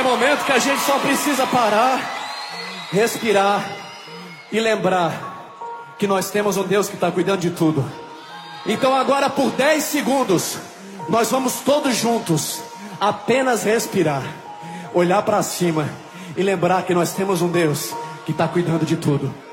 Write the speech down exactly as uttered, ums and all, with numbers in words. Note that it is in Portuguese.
momento que a gente só precisa parar, respirar e lembrar que nós temos um Deus que está cuidando de tudo. Então agora por dez segundos, nós vamos todos juntos apenas respirar, olhar para cima e lembrar que nós temos um Deus que está cuidando de tudo.